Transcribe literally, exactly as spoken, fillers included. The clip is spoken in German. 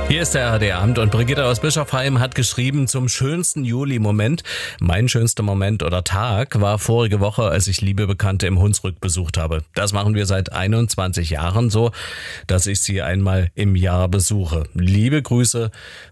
Hier ist der A R D-Abend und Brigitte aus Bischofsheim hat geschrieben zum schönsten Juli-Moment. Mein schönster Moment oder Tag war vorige Woche, als ich liebe Bekannte im Hunsrück besucht habe. Das machen wir seit einundzwanzig Jahren so, dass ich sie einmal im Jahr besuche. Liebe Grüße